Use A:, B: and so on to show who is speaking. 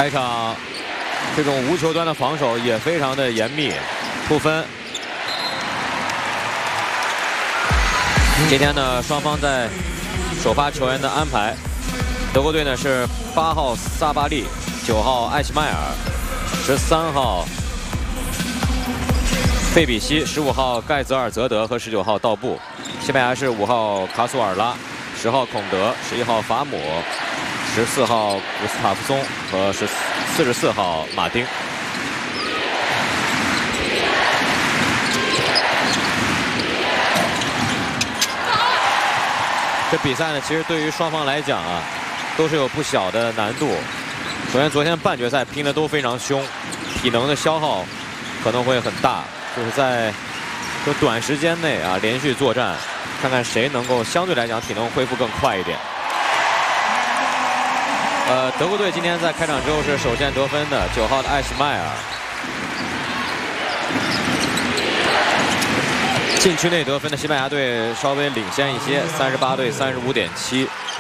A: 开场这种无球端的防守也非常的严密，不分。今天呢，双方在首发球员的安排，德国队呢是8号萨巴利、9号艾希迈尔、13号费比西、15号盖泽尔泽德和19号道布。西班牙是5号卡索尔拉、10号孔德、11号法姆、14号古斯塔夫松和44号马丁。这比赛呢，其实对于双方来讲啊，都是有不小的难度。首先，昨天半决赛拼的都非常凶，体能的消耗可能会很大，就是在这短时间内啊连续作战，看看谁能够相对来讲体能恢复更快一点。德国队今天在开场之后是首先得分的，9号的艾希迈尔。禁区内得分的西班牙队稍微领先一些，38对35.7。